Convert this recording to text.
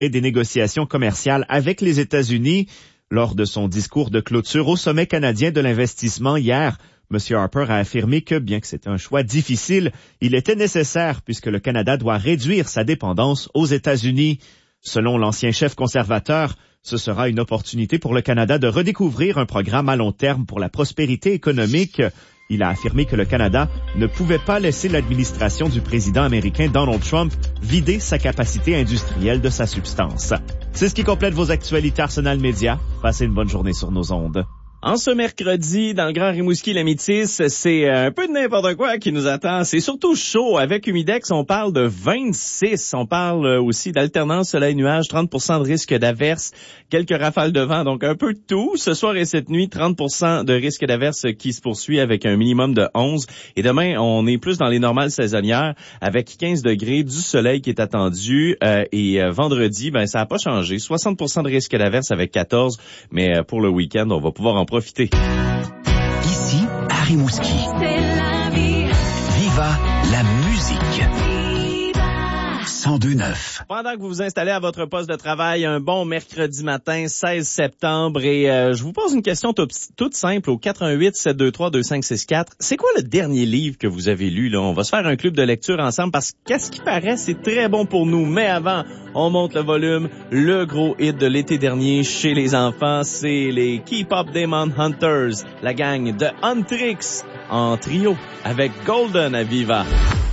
et des négociations commerciales avec les États-Unis. Lors de son discours de clôture au sommet canadien de l'investissement hier, M. Harper a affirmé que, bien que c'était un choix difficile, il était nécessaire puisque le Canada doit réduire sa dépendance aux États-Unis. Selon l'ancien chef conservateur, ce sera une opportunité pour le Canada de redécouvrir un programme à long terme pour la prospérité économique. Il a affirmé que le Canada ne pouvait pas laisser l'administration du président américain Donald Trump vider sa capacité industrielle de sa substance. C'est ce qui complète vos actualités Arsenal Média. Passez une bonne journée sur nos ondes. En ce mercredi, dans le Grand Rimouski, la Métis, c'est un peu de n'importe quoi qui nous attend. C'est surtout chaud. Avec Humidex, on parle de 26. On parle aussi d'alternance soleil-nuage, 30% de risque d'averse, quelques rafales de vent, donc un peu de tout. Ce soir et cette nuit, 30% de risque d'averse qui se poursuit avec un minimum de 11. Et demain, on est plus dans les normales saisonnières avec 15 degrés, du soleil qui est attendu. Et vendredi, ça n'a pas changé. 60% de risque d'averse avec 14. Mais pour le week-end, on va pouvoir en profiter. Ici, à Rimouski. C'est la vie. Viva la musique. 102.9. Pendant que vous vous installez à votre poste de travail, un bon mercredi matin, 16 septembre, et je vous pose une question toute simple au 88-723-2564. C'est quoi le dernier livre que vous avez lu, là? On va se faire un club de lecture ensemble parce qu'à ce qui paraît, c'est très bon pour nous. Mais avant, on monte le volume. Le gros hit de l'été dernier chez les enfants, c'est les Keep Up Demon Hunters, la gang de Huntrix en trio avec Golden à Viva.